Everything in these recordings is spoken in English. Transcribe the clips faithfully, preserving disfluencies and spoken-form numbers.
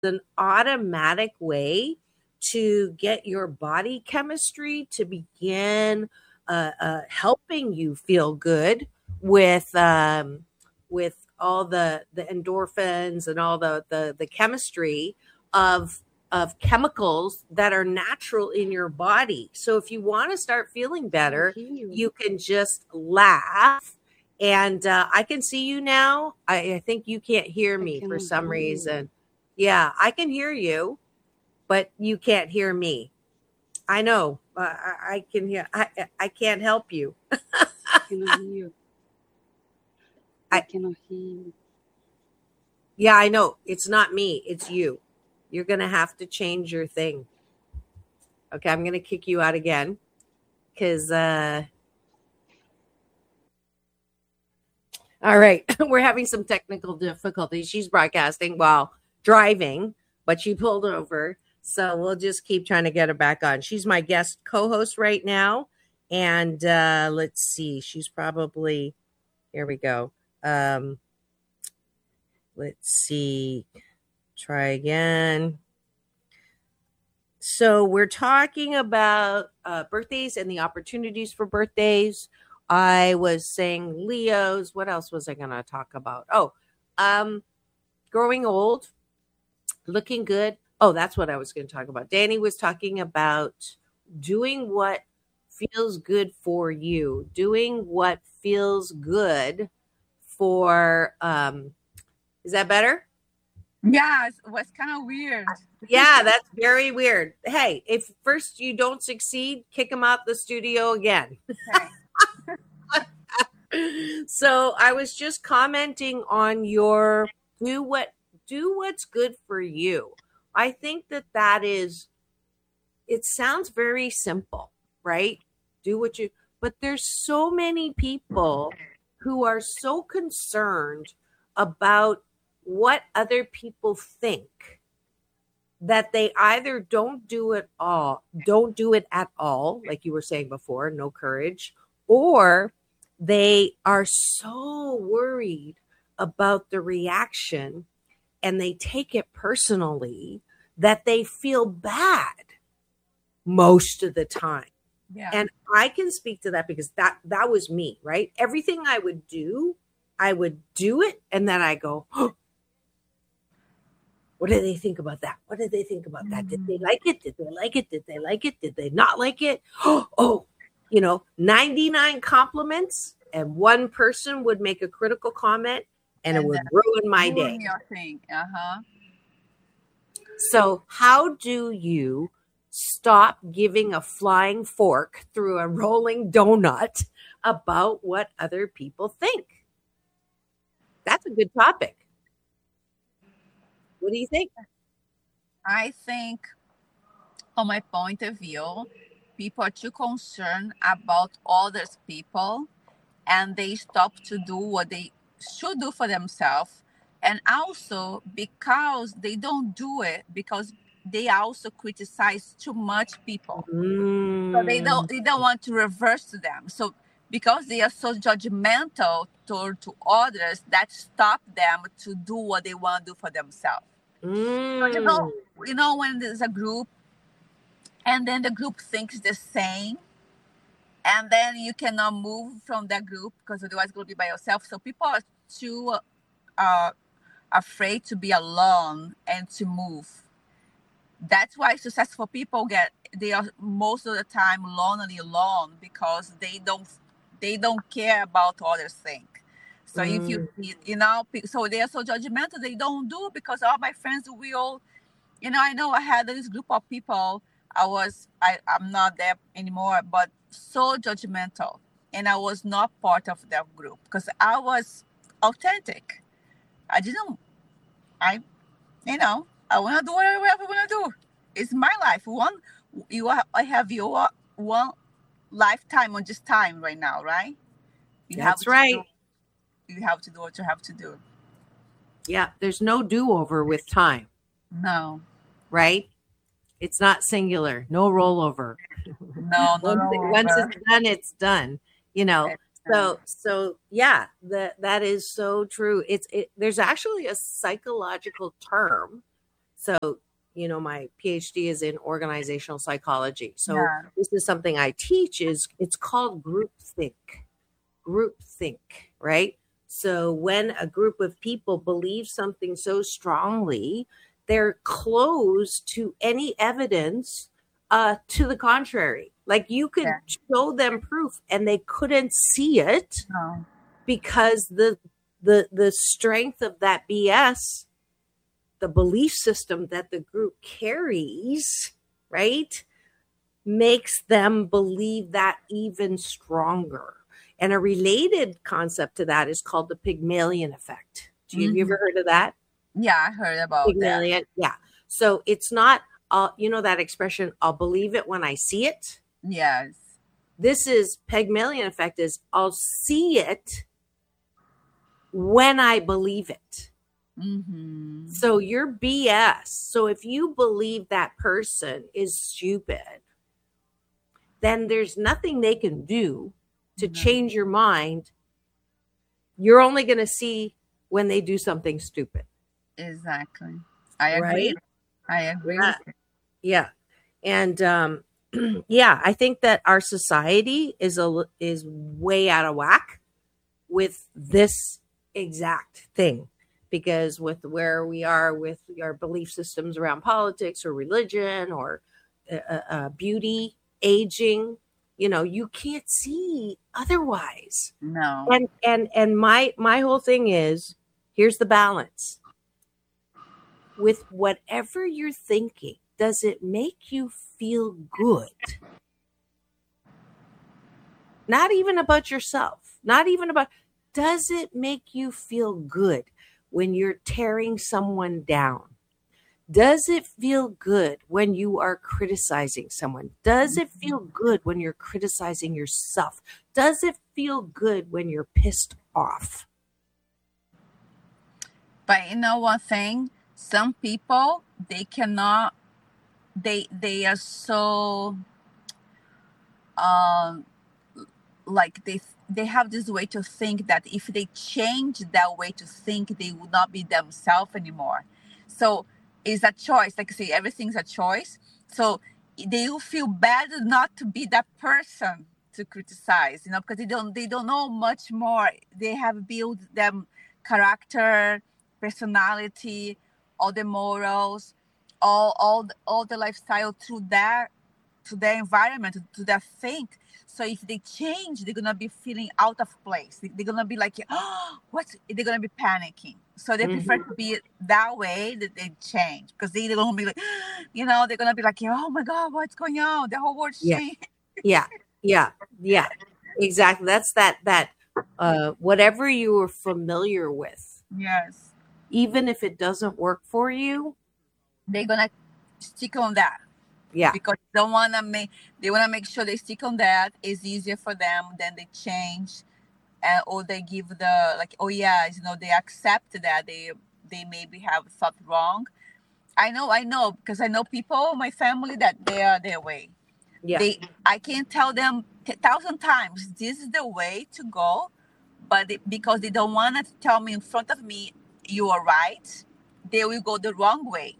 an automatic way to get your body chemistry to begin uh, uh, helping you feel good with um, with all the the endorphins and all the the, the chemistry of of chemicals that are natural in your body. So if you want to start feeling better, you can just laugh. And uh, I can see you now. I, I think you can't hear me for some reason. Yeah, I can hear you, but you can't hear me. I know. Uh, I, I can hear. I I can't help you. I cannot hear you. I, I cannot hear you. Yeah, I know. It's not me. It's you. You're going to have to change your thing. Okay, I'm going to kick you out again because, uh, all right, we're having some technical difficulties. She's broadcasting while driving, but she pulled over. So we'll just keep trying to get her back on. She's my guest co-host right now. And uh, let's see, she's probably, here we go. Um, let's see. Try again. So we're talking about uh, birthdays and the opportunities for birthdays. I was saying Leos. What else was I going to talk about? Oh, um, growing old, looking good. Oh, that's what I was going to talk about. Danny was talking about doing what feels good for you, doing what feels good for, um, is that better? Yeah, it was kind of weird. Yeah, that's very weird. Hey, if first you don't succeed, kick them out the studio again. Okay. So I was just commenting on your do what do what's good for you. I think that that is, it sounds very simple, right? Do what you, but there's so many people who are so concerned about what other people think that they either don't do it all, don't do it at all, like you were saying before, no courage, or they are so worried about the reaction and they take it personally that they feel bad most of the time. Yeah. And I can speak to that because that that was me, right? Everything I would do, I would do it and then I go, oh, what do they think about that? What did they think about that? Did they like it? Did they like it? Did they like it? Did they not like it? Oh, you know, ninety-nine compliments and one person would make a critical comment and, and it would ruin my ruin day. Your thing. Uh-huh. So how do you stop giving a flying fork through a rolling donut about what other people think? That's a good topic. What do you think? I think, on my point of view, people are too concerned about others people and they stop to do what they should do for themselves. And also because they don't do it because they also criticize too much people. Mm. So they don't they don't want to reverse to them. So because they are so judgmental toward to others, that stop them to do what they want to do for themselves. Mm. So, you know, you know, when there's a group and then the group thinks the same, and then you cannot move from that group because otherwise you're going to be by yourself. So people are too uh, afraid to be alone and to move. That's why successful people get, they are most of the time lonely alone because they don't they don't care about what others think. So mm. if you, you know, so they are so judgmental, they don't do it because all my friends will, you know, I know I had this group of people, I was, I, I'm not there anymore, but so judgmental. And I was not part of that group because I was authentic. I didn't, I, you know, I want to do whatever I want to do. It's my life. One, you are, I have your one lifetime on this time right now, right? You That's have right. Do, you have to do what you have to do. Yeah, there's no do-over with time. No. Right? It's not singular. No rollover. No, no once, rollover. Once it's done, it's done. You know. So, so yeah, that that is so true. It's it, there's actually a psychological term So, you know, my PhD is in organizational psychology. So Yeah. this is something I teach is it's called groupthink. Groupthink, right? So when a group of people believe something so strongly, they're closed to any evidence uh, to the contrary. Like you could Yeah. show them proof and they couldn't see it No. because the the the strength of that B S, the belief system that the group carries, right, makes them believe that even stronger. And a related concept to that is called the Pygmalion effect. Do you, have you ever heard of that? Yeah, I heard about that. Pygmalion, yeah. So it's not, uh, you know that expression, I'll believe it when I see it? Yes. This is Pygmalion effect is I'll see it when I believe it. Mm-hmm. So your B S. So if you believe that person is stupid, then there's nothing they can do to No. change your mind. You're only going to see when they do something stupid. Exactly. I agree. Right? I agree Yeah. with you. Yeah. And um, yeah, I think that our society is a is way out of whack with this exact thing, because with where we are with our belief systems around politics or religion or uh, uh, beauty, aging, you know, you can't see otherwise. No. And and and my my whole thing is, here's the balance. With whatever you're thinking, does it make you feel good? Not even about yourself. Not even about, does it make you feel good when you're tearing someone down? Does it feel good when you are criticizing someone? Does it feel good when you're criticizing yourself? Does it feel good when you're pissed off? But you know one thing? Some people, they cannot, they they are so um like they they have this way to think that if they change that way to think, they will not be themselves anymore. So it's a choice. Like I say, everything's a choice. So they will feel bad not to be that person to criticize, you know, because they don't they don't know much more. They have built them character, personality, all the morals, all all the, all the lifestyle through their to their environment, to their think. So if they change, they're gonna be feeling out of place. They- They're gonna be like, oh, what? They're gonna be panicking. So they prefer to be that way that they change, because they don't be like, you know, they're gonna be like, oh my God, what's going on? The whole world's Yeah. changing. Yeah, yeah, yeah, exactly. That's that, that, uh, whatever you are familiar with, Yes, even if it doesn't work for you, they're gonna stick on that. yeah, Because they don't wanna make they wanna make sure they stick on that. It's easier for them. Then they change, and or they give the like, oh yeah, you know, they accept that they they maybe have thought wrong. I know, I know, because I know people, my family, that they are their way. yeah, They I can tell them a thousand times this is the way to go, but they, because they don't want to tell me in front of me you are right, they will go the wrong way.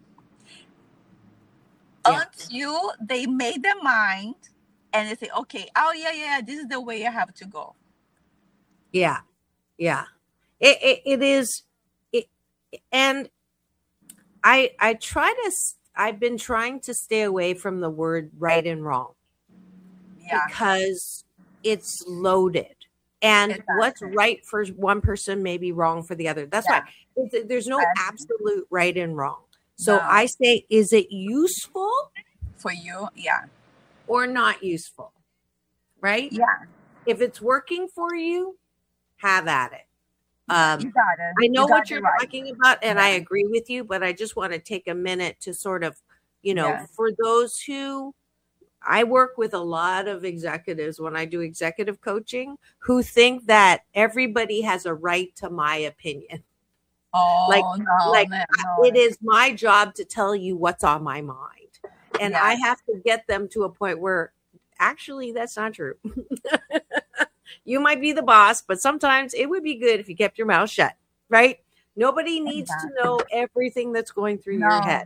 yeah, Until they made their mind and they say, okay, oh yeah, yeah, this is the way I have to go. yeah, yeah. It, it, it is, it, and I, I try to, s- I've been trying to stay away from the word right and wrong, Yeah, because it's loaded. And what's exactly. right for one person may be wrong for the other. That's Yeah, why it's, there's no I agree. absolute right and wrong. So No, I say, is it useful for you, yeah, or not useful? Right? yeah, If it's working for you, have at it. Um, you got it. I know You got what it you're right. talking about, and I Yeah, agree with you, but I just want to take a minute to sort of, you know, yeah, for those who, I work with a lot of executives when I do executive coaching who think that everybody has a right to my opinion. Like, oh no, like no, I- it no, is my job to tell you what's on my mind. And I yeah, have to get them to a point where actually that's not true. You might be the boss, but sometimes it would be good if you kept your mouth shut, right? Nobody needs to exactly. know everything that's going through your No, head.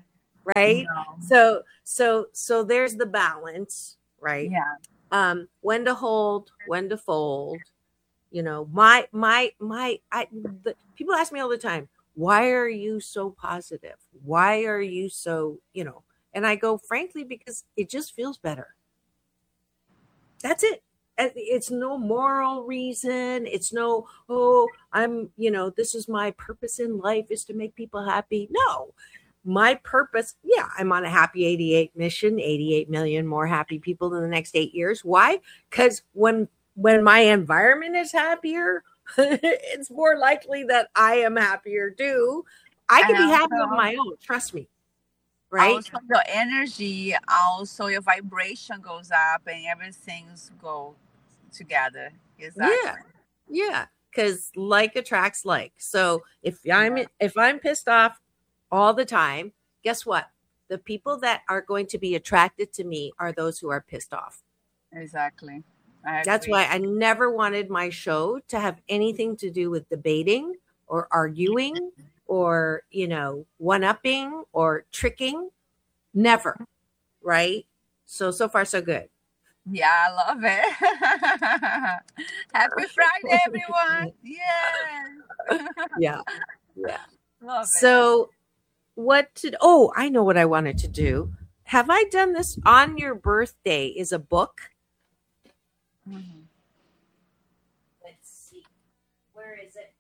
right? No. So so so there's the balance, right? Yeah. Um, when to hold, when to fold. You know, my my my I the, people ask me all the time, why are you so positive? Why are you so, you know? And I go, frankly, because it just feels better. That's it. And it's no moral reason. It's no, oh, I'm, you know, this is my purpose in life is to make people happy. No, my purpose, yeah, I'm on a happy eighty-eight mission, eighty-eight million more happy people in the next eight years. Why? Because when when my environment is happier, it's more likely that I am happier too. I can And be happy on also, my own. Trust me. Right? also your energy, also your vibration goes up and everything's go together. Exactly. Yeah. Yeah. Because like attracts like. So if I'm Yeah. if I'm pissed off all the time, guess what? The people that are going to be attracted to me are those who are pissed off. Exactly. I That's agree. why I never wanted my show to have anything to do with debating or arguing or, you know, one-upping or tricking. Never. Right? So so far so good. Yeah, I love it. Happy Friday, everyone. Yeah. Yeah. Yeah. Love it. So what to oh, I know what I wanted to do. Have I done this? On Your Birthday is a book. Mhm. Let's see. Where is it?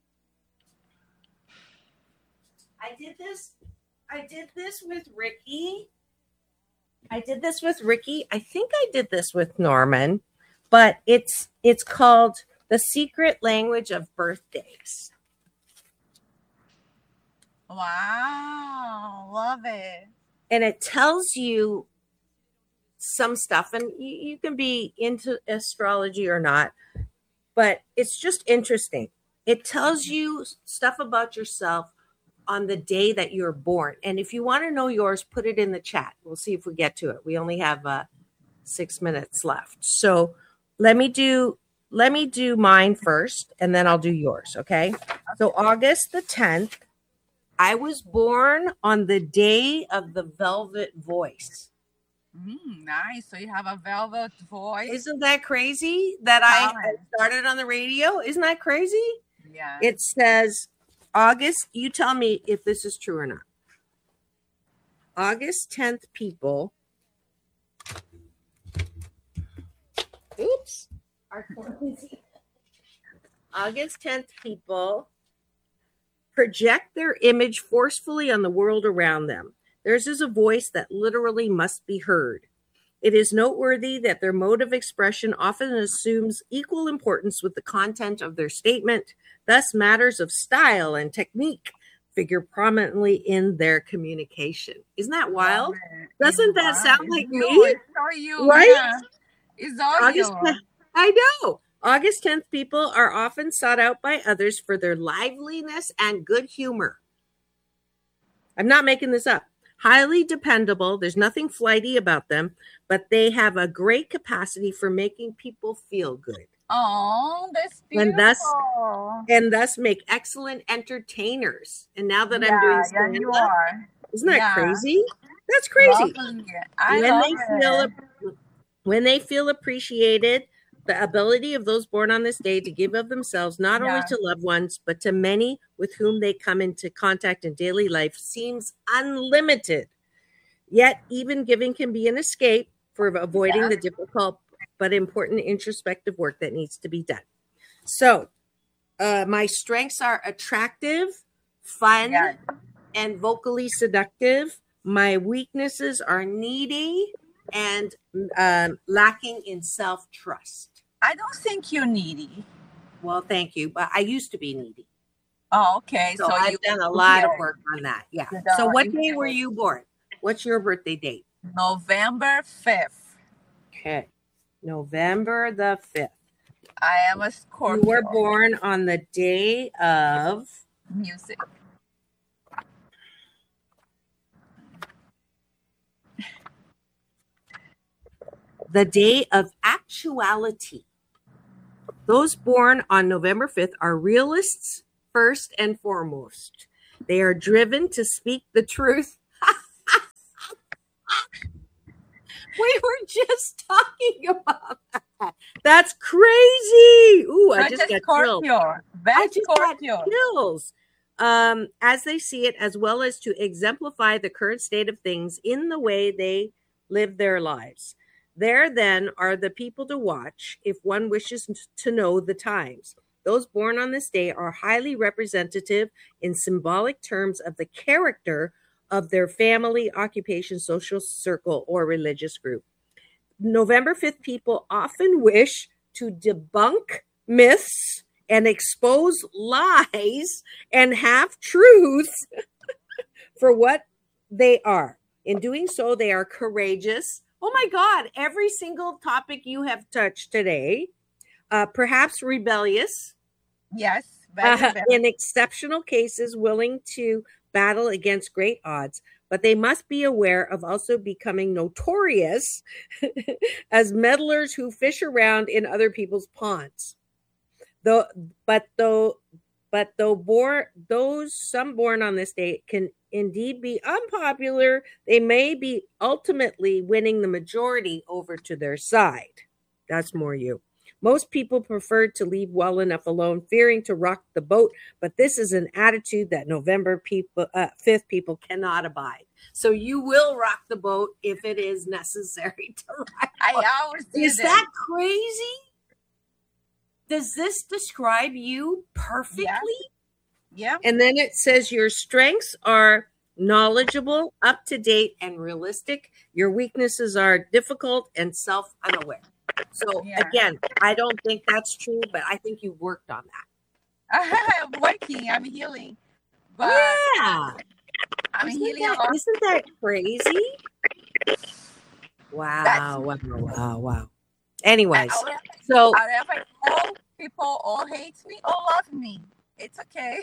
I did this. I did this with Ricky. I did this with Ricky. I think I did this with Norman, but it's it's called The Secret Language of Birthdays. Wow. Love it. And it tells you some stuff, and you, you can be into astrology or not, but it's just interesting. It tells you stuff about yourself on the day that you're born. And if you want to know yours, put it in the chat. We'll see if we get to it. We only have uh, six minutes left. So let me do let me do mine first, and then I'll do yours. Okay. So August the tenth, I was born on the day of the Velvet Voice. Mm, nice. So you have a velvet voice. Isn't that crazy that I Talent. started on the radio? Isn't that crazy? Yeah. It says August, you tell me if this is true or not. August tenth people. Oops. August tenth people project their image forcefully on the world around them. Theirs is a voice that literally must be heard. It is noteworthy that their mode of expression often assumes equal importance with the content of their statement. Thus, matters of style and technique figure prominently in their communication. Isn't that wild? Love it. Doesn't It's that wild. sound It's like you. me? It's all you. Right? Yeah. It's all August you. tenth, I know. August tenth people are often sought out by others for their liveliness and good humor. I'm not making this up. Highly dependable. There's nothing flighty about them, but they have a great capacity for making people feel good. Oh, that's beautiful. And thus, and thus make excellent entertainers. And now that I'm yeah, doing yeah, stand you up, are. isn't that Yeah. crazy? That's crazy. Lovely. I when love they it. feel when they feel appreciated, the ability of those born on this day to give of themselves not only Yeah. to loved ones but to many with whom they come into contact in daily life seems unlimited. Yet even giving can be an escape for avoiding Yeah. the difficult but important introspective work that needs to be done. So uh, my strengths are attractive, fun, Yeah. and vocally seductive. My weaknesses are needy and um, lacking in self-trust. I don't think you're needy. Well, thank you. But I used to be needy. Oh, okay. So, So, I've you done a lot of yeah, work on that. Yeah. you So done- what you day did were it. you born? What's your birthday date? November fifth. Okay. November the fifth. I am a You Scorpio. were born on the day of Music. the day of actuality. Those born on November fifth are realists first and foremost. They are driven to speak the truth. We were just talking about that. That's crazy. Ooh, I just got chills. Scorpio. I Best just got Scorpio. chills. Um, as they see it, as well as to exemplify the current state of things in the way they live their lives. There, then, are the people to watch if one wishes to know the times. Those born on this day are highly representative in symbolic terms of the character of their family, occupation, social circle, or religious group. November fifth people often wish to debunk myths and expose lies and half-truths for what they are. In doing so, they are courageous. Oh my God, every single topic you have touched today, uh, perhaps rebellious, Yes. Very uh, rebellious. in exceptional cases, willing to battle against great odds, but they must be aware of also becoming notorious as meddlers who fish around in other people's ponds. Though, but though, but though born, those some born on this day can indeed be unpopular, they may be ultimately winning the majority over to their side. That's more you. Most people prefer to leave well enough alone, fearing to rock the boat, but this is an attitude that November people, uh, fifth people cannot abide. So you will rock the boat if it is necessary to rock. I always do Is this. that crazy? Does this describe you perfectly? Yeah. And then it says your strengths are knowledgeable, up to date, and realistic. Your weaknesses are difficult and self-unaware. So Yeah. again, I don't think that's true, but I think you worked on that. I'm working. I'm healing. But Yeah. I'm Isn't healing that, a lot. isn't that crazy? Wow, That's- wow, wow, wow. Anyways, Out of- so out of all people all hate me, all love me. It's okay.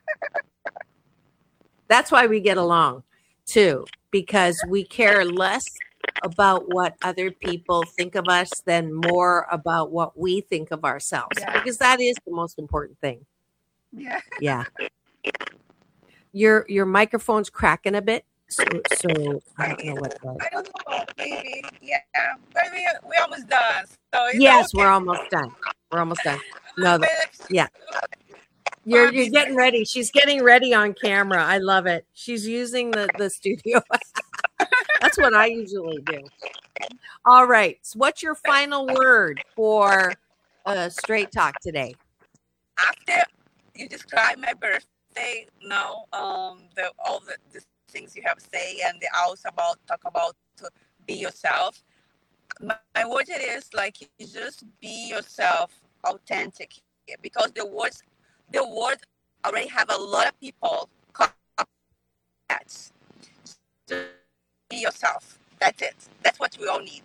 that's why we get along too, because we care less about what other people think of us than more about what we think of ourselves, Yeah. because that is the most important thing. Yeah. Yeah. Your your microphone's cracking a bit, so so I don't know what that. I don't know, maybe. Yeah. But we we almost done. So it's Yes, okay. we're almost done. We're almost done. No, But yeah. You're you're getting ready. She's getting ready on camera. I love it. She's using the the studio. That's what I usually do. All right. So what's your final word for uh, Straight Talk today? after you describe my birthday, no, um, the all the, the things you have to say, and the also about talk about to be yourself. My, my word it is like you just be yourself, authentic, because the words, the word already have a lot of people copycats. Just be yourself. That's it. That's what we all need.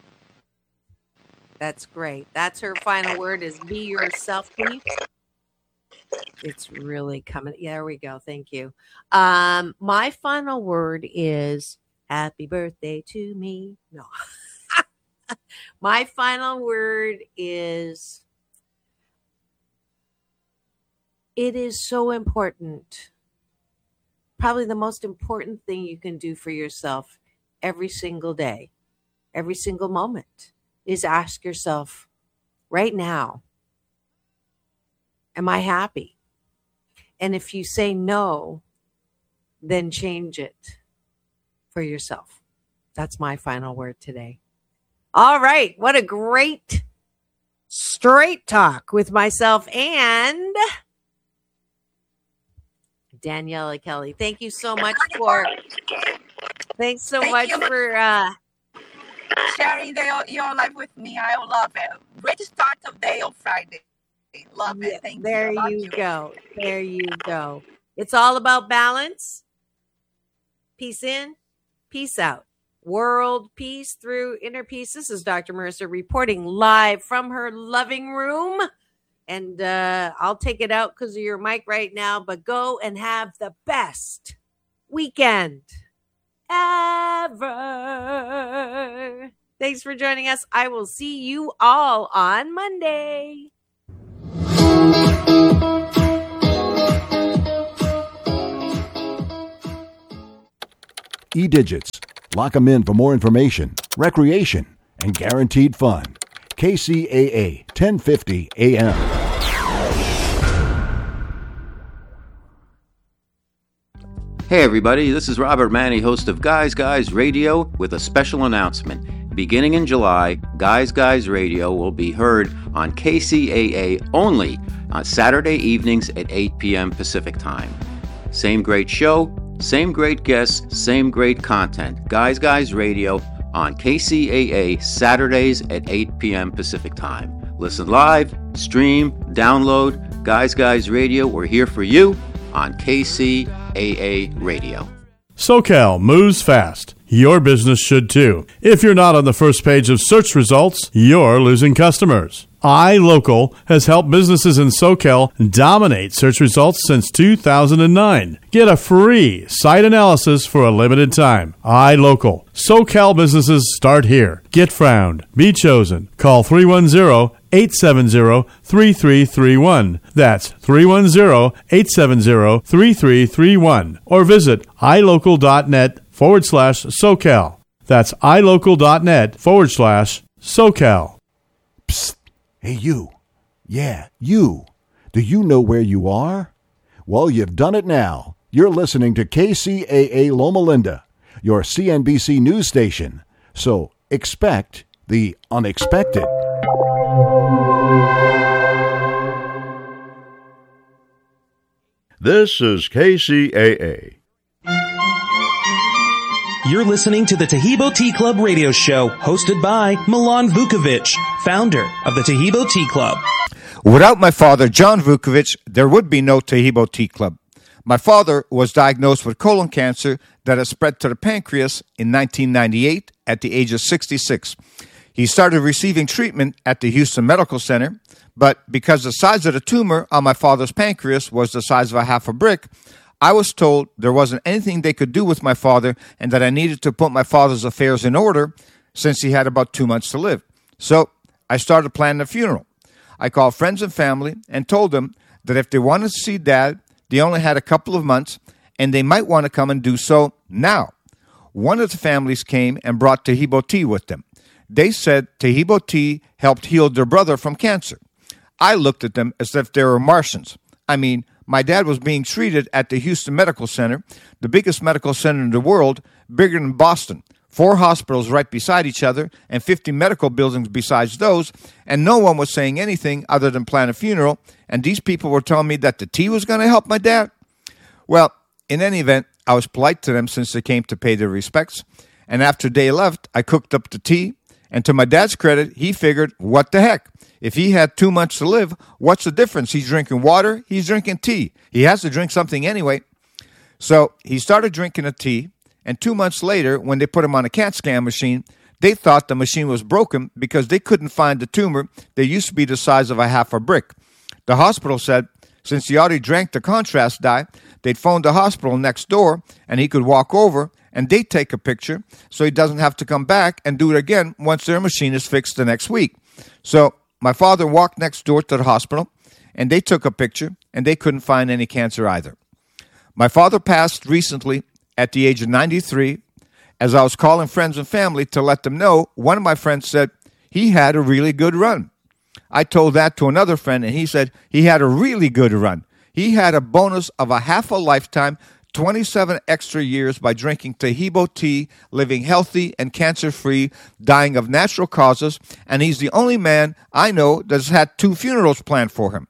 That's great. That's her final word is be yourself, please. It's really coming. Yeah, there we go. Thank you. Um, my final word is happy birthday to me. No. My final word is it is so important. Probably the most important thing you can do for yourself every single day, every single moment, is ask yourself right now, am I happy? And if you say no, then change it for yourself. That's my final word today. All right. What a great straight talk with myself and Daniela Kelly. Thank you so much for, thanks so Thank much you. for, uh, Sharing the, your life with me. I love it. Great start of day on Friday. Love yeah, it. Thank there you. Love you go. There you go. It's all about balance. Peace in, peace out. World peace through inner peace. This is Doctor Marissa reporting live from her loving room. And uh, I'll take it out because of your mic right now, but go and have the best weekend ever. Thanks for joining us. I will see you all on Monday. E-Digits. Lock them in for more information. recreation, and guaranteed fun. K C A A, ten fifty A M. Hey everybody, this is Robert Manny, host of Guys Guys Radio, with a special announcement. Beginning in July, Guys Guys Radio will be heard on K C A A only on Saturday evenings at eight p.m. Pacific Time. Same great show, same great guests, same great content. Guys Guys Radio on K C A A Saturdays at eight p.m. Pacific Time. Listen live, stream, download. Guys Guys Radio, we're here for you on K C A A Radio. SoCal moves fast. Your business should too. If you're not on the first page of search results, you're losing customers. iLocal has helped businesses in SoCal dominate search results since two thousand nine. Get a free site analysis for a limited time. iLocal. SoCal businesses start here. Get found. Be chosen. Call three one zero, eight seven zero, three three three one. That's three one zero, eight seven zero, three three three one. Or visit ilocal.net forward slash SoCal. That's ilocal.net forward slash SoCal. Psst. Hey, you. Yeah, you. Do you know where you are? Well, you've done it now. You're listening to K C A A Loma Linda, your C N B C news station. So expect the unexpected. This is K C A A. You're listening to the Taheebo Tea Club radio show, hosted by Milan Vukovic, founder of the Taheebo Tea Club. Without my father, John Vukovic, there would be no Taheebo Tea Club. My father was diagnosed with colon cancer that had spread to the pancreas in nineteen ninety-eight at the age of sixty-six. He started receiving treatment at the Houston Medical Center, but because the size of the tumor on my father's pancreas was the size of a half a brick, I was told there wasn't anything they could do with my father and that I needed to put my father's affairs in order since he had about two months to live. So I started planning a funeral. I called friends and family and told them that if they wanted to see Dad, they only had a couple of months and they might want to come and do so now. One of the families came and brought Taheebo tea with them. They said Taheebo tea helped heal their brother from cancer. I looked at them as if they were Martians. I mean, my dad was being treated at the Houston Medical Center, the biggest medical center in the world, bigger than Boston. Four hospitals right beside each other and fifty medical buildings besides those, and no one was saying anything other than plan a funeral, and these people were telling me that the tea was going to help my dad? Well, in any event, I was polite to them since they came to pay their respects, and after they left, I cooked up the tea, and to my dad's credit, he figured, what the heck? If he had two months to live, what's the difference? He's drinking water, he's drinking tea. He has to drink something anyway. So he started drinking a tea, and two months later, when they put him on a CAT scan machine, they thought the machine was broken because they couldn't find the tumor that used to be the size of a half a brick. The hospital said, since he already drank the contrast dye, they'd phone the hospital next door, and he could walk over, and they'd take a picture so he doesn't have to come back and do it again once their machine is fixed the next week. So my father walked next door to the hospital, and they took a picture, and they couldn't find any cancer either. My father passed recently at the age of ninety-three. As I was calling friends and family to let them know, one of my friends said he had a really good run. I told that to another friend, and he said he had a really good run. He had a bonus of a half a lifetime, twenty-seven extra years by drinking Taheebo tea, living healthy and cancer-free, dying of natural causes, and he's the only man I know that's had two funerals planned for him.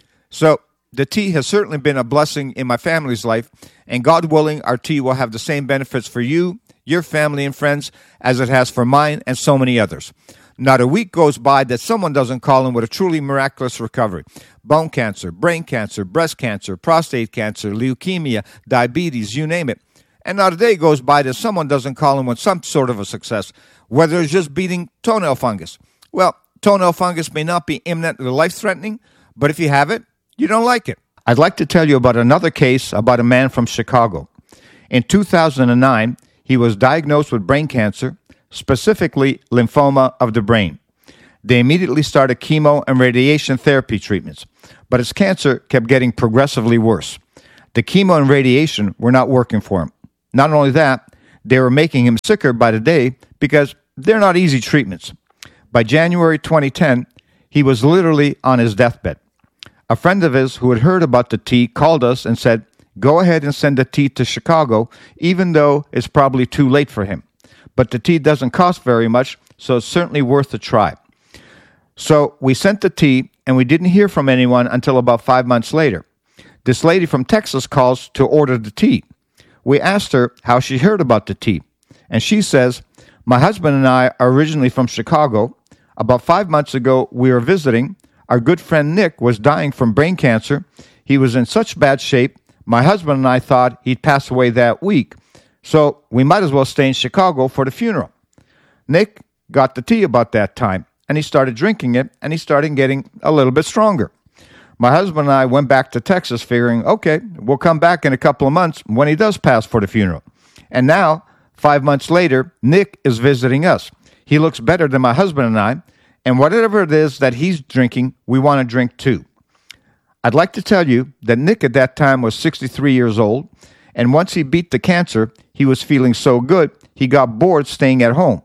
So the tea has certainly been a blessing in my family's life, and God willing, our tea will have the same benefits for you, your family and friends, as it has for mine and so many others. Not a week goes by that someone doesn't call in with a truly miraculous recovery. Bone cancer, brain cancer, breast cancer, prostate cancer, leukemia, diabetes, you name it. And not a day goes by that someone doesn't call in with some sort of a success, whether it's just beating toenail fungus. Well, toenail fungus may not be imminently life-threatening, but if you have it, you don't like it. I'd like to tell you about another case about a man from Chicago. In two thousand nine, he was diagnosed with brain cancer, specifically lymphoma of the brain. They immediately started chemo and radiation therapy treatments, but his cancer kept getting progressively worse. The chemo and radiation were not working for him. Not only that, they were making him sicker by the day because they're not easy treatments. By January twenty ten, he was literally on his deathbed. A friend of his who had heard about the tea called us and said, go ahead and send the tea to Chicago, even though it's probably too late for him. But the tea doesn't cost very much, so it's certainly worth a try. So we sent the tea, and we didn't hear from anyone until about five months later. This lady from Texas calls to order the tea. We asked her how she heard about the tea, and she says, my husband and I are originally from Chicago. About five months ago, we were visiting. Our good friend Nick was dying from brain cancer. He was in such bad shape, my husband and I thought he'd pass away that week, so we might as well stay in Chicago for the funeral. Nick got the tea about that time, and he started drinking it, and he started getting a little bit stronger. My husband and I went back to Texas figuring, okay, we'll come back in a couple of months when he does pass for the funeral. And now, five months later, Nick is visiting us. He looks better than my husband and I, and whatever it is that he's drinking, we want to drink too. I'd like to tell you that Nick at that time was sixty-three years old, and once he beat the cancer, he was feeling so good, he got bored staying at home.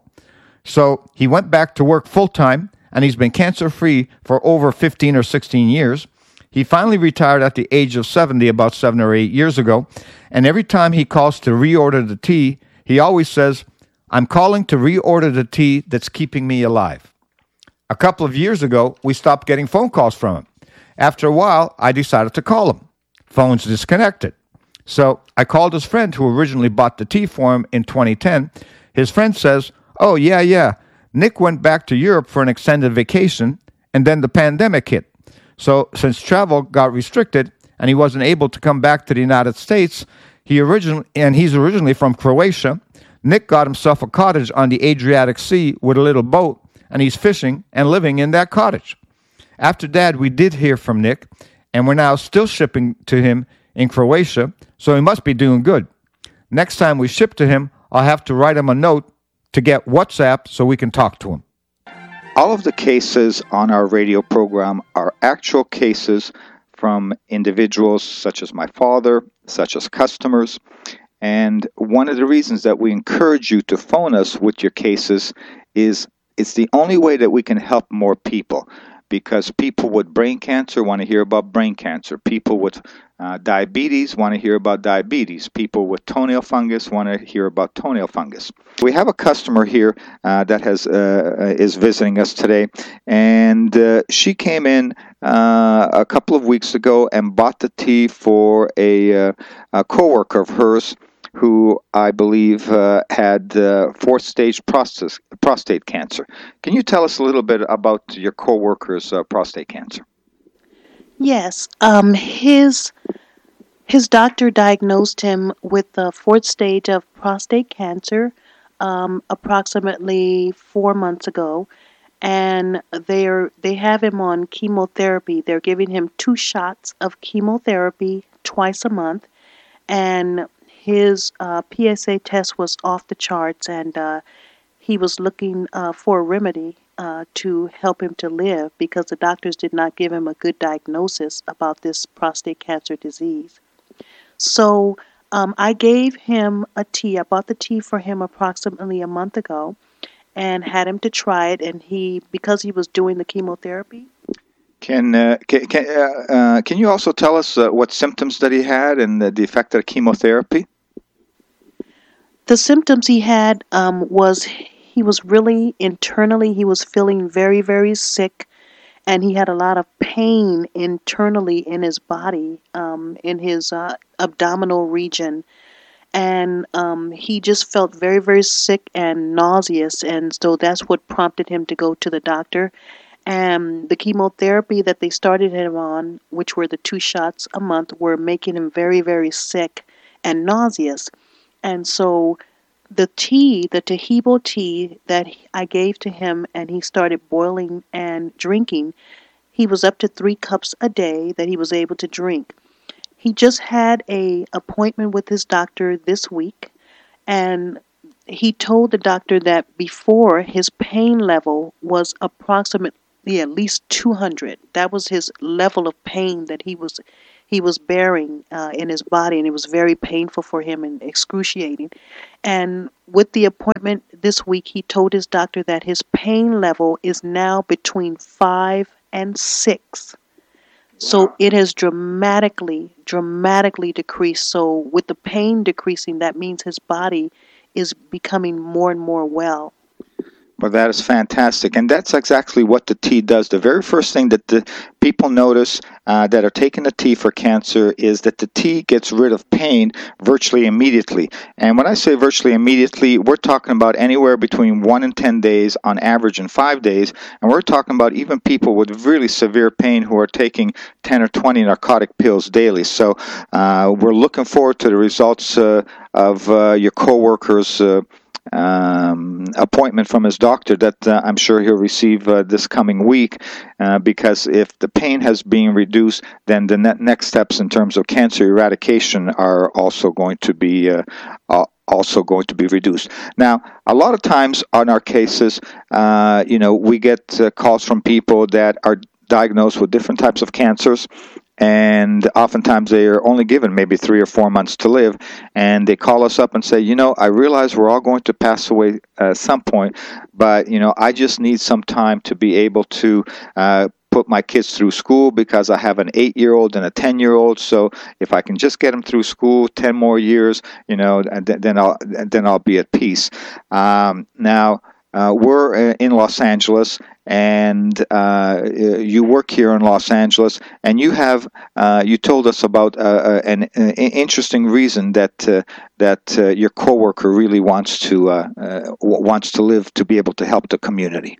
So he went back to work full-time, and he's been cancer-free for over fifteen or sixteen years. He finally retired at the age of seventy about seven or eight years ago, and every time he calls to reorder the tea, he always says, I'm calling to reorder the tea that's keeping me alive. A couple of years ago, we stopped getting phone calls from him. After a while, I decided to call him. Phone's disconnected. So I called his friend who originally bought the tea for him in twenty ten. His friend says, oh, yeah, yeah, Nick went back to Europe for an extended vacation, and then the pandemic hit. So since travel got restricted and he wasn't able to come back to the United States, he originally and he's originally from Croatia, Nick got himself a cottage on the Adriatic Sea with a little boat, and he's fishing and living in that cottage. After that, we did hear from Nick, and we're now still shipping to him in Croatia, so he must be doing good. Next time we ship to him, I'll have to write him a note to get WhatsApp so we can talk to him. All of the cases on our radio program are actual cases from individuals such as my father, such as customers. And one of the reasons that we encourage you to phone us with your cases is it's the only way that we can help more people, because people with brain cancer want to hear about brain cancer. People with uh, diabetes want to hear about diabetes. People with toenail fungus want to hear about toenail fungus. We have a customer here uh, that has uh, is visiting us today, and uh, she came in uh, a couple of weeks ago and bought the tea for a, uh, a coworker of hers who I believe uh, had uh, fourth stage prostate, prostate cancer. Can you tell us a little bit about your coworker's uh, prostate cancer? Yes, um, his his doctor diagnosed him with the fourth stage of prostate cancer um, approximately four months ago, and they're they have him on chemotherapy. They're giving him two shots of chemotherapy twice a month, and his uh, P S A test was off the charts, and uh, he was looking uh, for a remedy uh, to help him to live, because the doctors did not give him a good diagnosis about this prostate cancer disease. So um, I gave him a tea. I bought the tea for him approximately a month ago and had him to try it, and he, because he was doing the chemotherapy. Can uh, can can, uh, uh, can you also tell us uh, what symptoms that he had and uh, the effect of chemotherapy? The symptoms he had um, was he was really internally, he was feeling very, very sick, and he had a lot of pain internally in his body, um, in his uh, abdominal region. And um, he just felt very, very sick and nauseous, and so that's what prompted him to go to the doctor. And the chemotherapy that they started him on, which were the two shots a month, were making him very, very sick and nauseous. And so the tea, the Taheebo tea that I gave to him, and he started boiling and drinking, he was up to three cups a day that he was able to drink. He just had a appointment with his doctor this week, and he told the doctor that before his pain level was approximately at least two hundred. That was his level of pain that he was he was bearing uh, in his body, and it was very painful for him and excruciating. And with the appointment this week, he told his doctor that his pain level is now between five and six. So it has dramatically, dramatically decreased. So with the pain decreasing, that means his body is becoming more and more well. Well, that is fantastic. And that's exactly what the tea does. The very first thing that the people notice uh, that are taking the tea for cancer is that the tea gets rid of pain virtually immediately. And when I say virtually immediately, we're talking about anywhere between one and ten days, on average in five days. And we're talking about even people with really severe pain who are taking ten or twenty narcotic pills daily. So uh, we're looking forward to the results uh, of uh, your coworkers' uh, um, appointment from his doctor that uh, I'm sure he'll receive uh, this coming week, uh, because if the pain has been reduced, then the ne- next steps in terms of cancer eradication are also going to be uh, uh, also going to be reduced. Now, a lot of times on our cases, uh, you know, we get uh, calls from people that are diagnosed with different types of cancers, and oftentimes they are only given maybe three or four months to live, and they call us up and say, you know, I realize we're all going to pass away at some point, but, you know, I just need some time to be able to uh, put my kids through school, because I have an eight-year-old and a ten-year-old, so if I can just get them through school ten more years, you know, and th- then I'll then I'll be at peace. Um, now, Uh, we're in Los Angeles, and uh, you work here in Los Angeles, and you have uh, you told us about uh, an, an interesting reason that uh, that uh, your coworker really wants to uh, uh, wants to live to be able to help the community.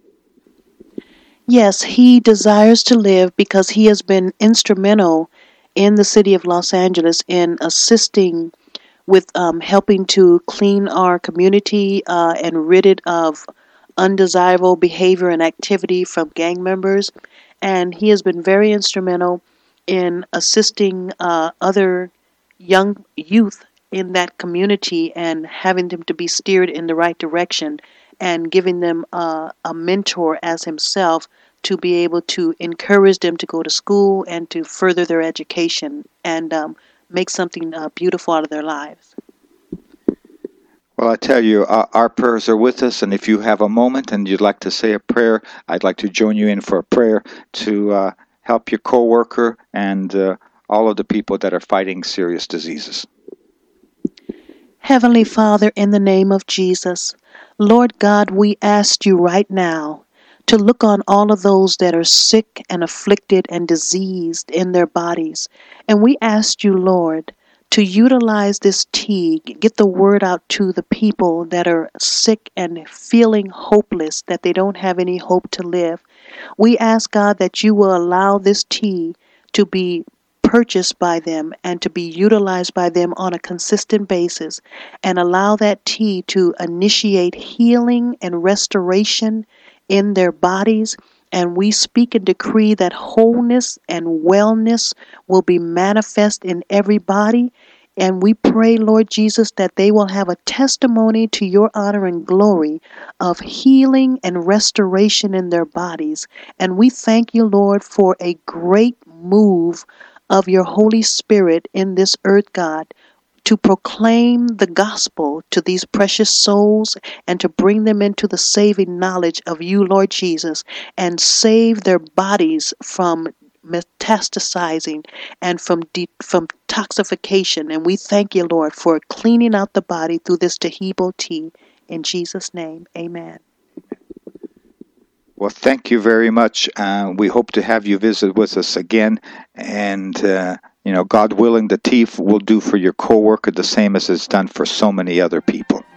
Yes, he desires to live because he has been instrumental in the city of Los Angeles in assisting with um, helping to clean our community uh, and rid it of undesirable behavior and activity from gang members. And he has been very instrumental in assisting uh, other young youth in that community and having them to be steered in the right direction, and giving them uh, a mentor as himself to be able to encourage them to go to school and to further their education and um, make something uh, beautiful out of their lives. Well, I tell you, our, our prayers are with us, and if you have a moment and you'd like to say a prayer, I'd like to join you in for a prayer to uh, help your coworker and uh, all of the people that are fighting serious diseases. Heavenly Father, in the name of Jesus, Lord God, we ask you right now to look on all of those that are sick and afflicted and diseased in their bodies. And we ask you, Lord, to utilize this tea, get the word out to the people that are sick and feeling hopeless, that they don't have any hope to live. We ask, God, that you will allow this tea to be purchased by them and to be utilized by them on a consistent basis, and allow that tea to initiate healing and restoration in their bodies. And we speak and decree that wholeness and wellness will be manifest in every body. And we pray, Lord Jesus, that they will have a testimony to your honor and glory of healing and restoration in their bodies. And we thank you, Lord, for a great move of your Holy Spirit in this earth, God, to proclaim the gospel to these precious souls and to bring them into the saving knowledge of you, Lord Jesus, and save their bodies from metastasizing and from de- from toxification. And we thank you, Lord, for cleaning out the body through this Taheebo tea. In Jesus' name, amen. Well, thank you very much. Uh, we hope to have you visit with us again. And, uh, you know, God willing, the tea will do for your coworker the same as it's done for so many other people.